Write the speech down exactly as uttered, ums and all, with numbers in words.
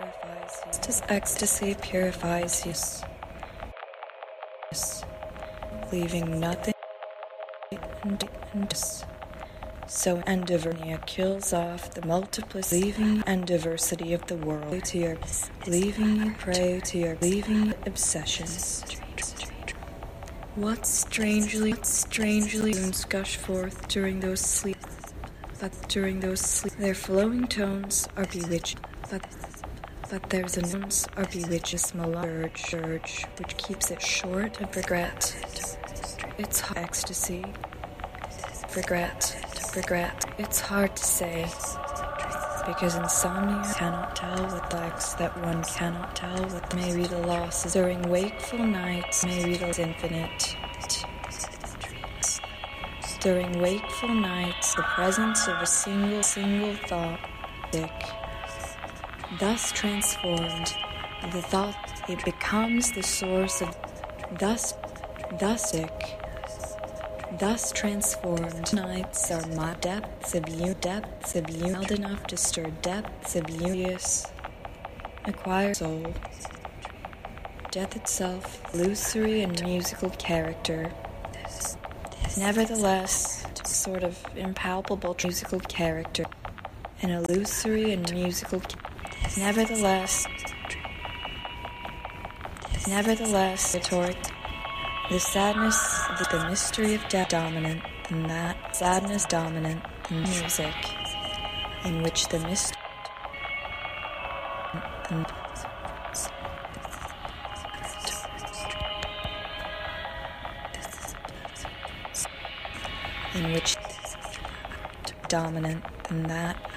purifies you. This ecstasy purifies you, leaving nothing and, and so endivernia kills off the multiplicity, leaving and diversity of the world to your, leaving you prey to your, leaving obsessions. What strangely, what strangely tunes gush forth during those sleep, but during those sleep, their flowing tones are bewitched, but but their tones are bewitched melange, urge, which keeps it short of regret. It's ecstasy, regret, regret. It's hard to say, because insomnia cannot tell what likes that one cannot tell what maybe the loss is during wakeful nights, maybe the infinite. During wakeful nights, the presence of a single, single thought, sick. Thus transformed, the thought, it becomes the source of, thus, thus sick. Thus transformed, nights are my depths of you, depths of you, held enough to stir depths of use, acquire soul. Death itself, illusory and musical character. Nevertheless, sort of impalpable musical character. An illusory and musical, nevertheless, nevertheless, rhetoric. The sadness, the, the mystery of death dominant than that, sadness dominant than music, in which the mystery, in which dominant than that.